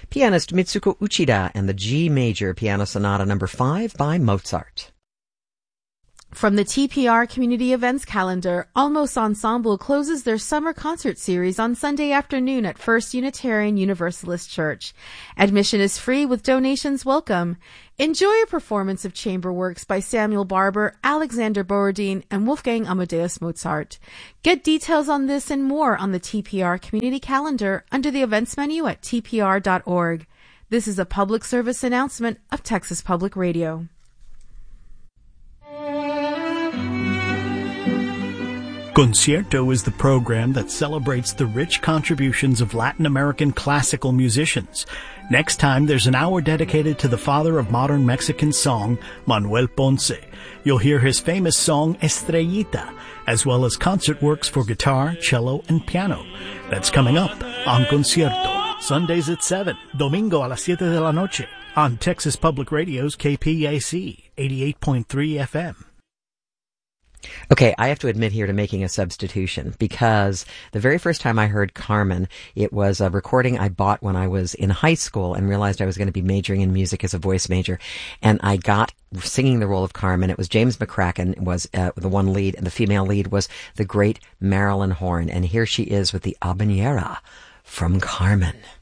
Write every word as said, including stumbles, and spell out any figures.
Pianist Mitsuko Uchida and the G Major Piano Sonata number five by Mozart. From the T P R Community Events calendar, Almos Ensemble closes their summer concert series on Sunday afternoon at First Unitarian Universalist Church. Admission is free with donations welcome. Enjoy a performance of chamber works by Samuel Barber, Alexander Borodin, and Wolfgang Amadeus Mozart. Get details on this and more on the T P R Community Calendar under the events menu at T P R dot org. This is a public service announcement of Texas Public Radio. Concierto is the program that celebrates the rich contributions of Latin American classical musicians. Next time, there's an hour dedicated to the father of modern Mexican song, Manuel Ponce. You'll hear his famous song, Estrellita, as well as concert works for guitar, cello, and piano. That's coming up on Concierto. Sundays at seven, domingo a las siete de la noche, on Texas Public Radio's K P A C, eighty-eight point three F M. Okay, I have to admit here to making a substitution, because the very first time I heard Carmen, it was a recording I bought when I was in high school and realized I was going to be majoring in music as a voice major. And I got singing the role of Carmen. It was James McCracken was uh, the one lead, and the female lead was the great Marilyn Horne. And here she is with the habanera from Carmen.